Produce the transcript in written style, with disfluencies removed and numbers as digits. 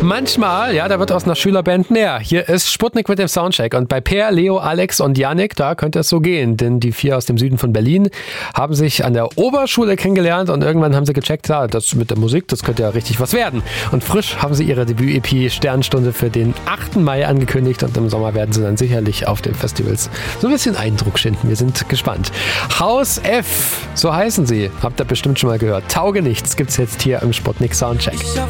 Manchmal, ja, da wird aus einer Schülerband näher. Hier ist Sputnik mit dem Soundcheck. Und bei Per, Leo, Alex und Yannick, da könnte es so gehen. Denn die 4 aus dem Süden von Berlin haben sich an der Oberschule kennengelernt und irgendwann haben sie gecheckt, ja, das mit der Musik, das könnte ja richtig was werden. Und frisch haben sie ihre Debüt-EP Sternstunde für den 8. Mai angekündigt und im Sommer werden sie dann sicherlich auf den Festivals so ein bisschen Eindruck schinden. Wir sind gespannt. Haus F, so heißen sie. Habt ihr bestimmt schon mal gehört. Taugenichts gibt's jetzt hier im Sputnik Soundcheck.